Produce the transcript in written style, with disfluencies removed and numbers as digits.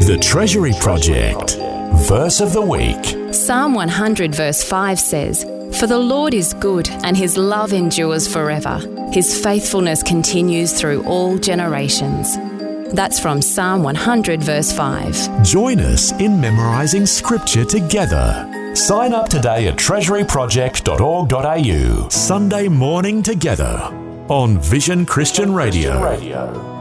The Treasury Project. Verse of the Week. Psalm 100 verse 5 says, "For the Lord is good, and his love endures forever. His faithfulness continues through all generations." That's from Psalm 100 verse 5. Join us in memorising Scripture together. Sign up today at treasuryproject.org.au. Sunday morning together on Vision Christian Radio.